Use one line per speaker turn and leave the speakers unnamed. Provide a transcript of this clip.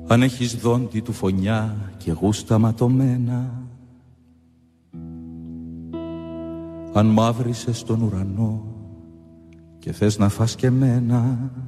Αν έχεις δόντι του φωνιά και γούστα ματωμένα, αν μαύρισες τον ουρανό και θες να φας και μένα,